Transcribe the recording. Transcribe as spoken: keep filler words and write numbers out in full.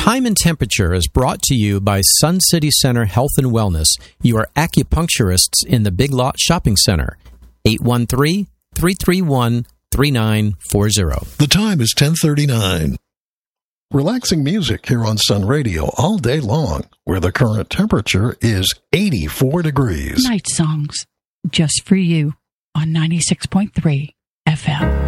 Time and Temperature is brought to you by Sun City Center Health and Wellness, your acupuncturists in the Big Lot Shopping Center. eight one three, three three one, three nine four zero. The time is ten thirty-nine. Relaxing music here on Sun Radio all day long, where the current temperature is eighty-four degrees. Night songs, just for you, on ninety-six point three F M.